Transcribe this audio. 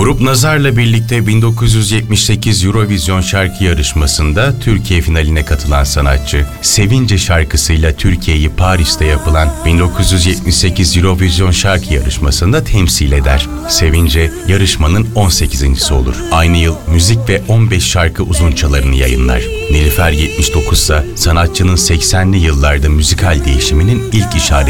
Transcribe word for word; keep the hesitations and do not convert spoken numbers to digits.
Grup Nazar'la birlikte bin dokuz yüz yetmiş sekiz Eurovision şarkı yarışmasında Türkiye finaline katılan sanatçı, Sevince şarkısıyla Türkiye'yi Paris'te yapılan bin dokuz yüz yetmiş sekiz Eurovision şarkı yarışmasında temsil eder. Sevince, yarışmanın on sekizincisi olur. Aynı yıl müzik ve on beş şarkı uzunçalarını yayınlar. Nilüfer yetmiş dokuz ise sanatçının seksenli yıllarda müzikal değişiminin ilk işareti.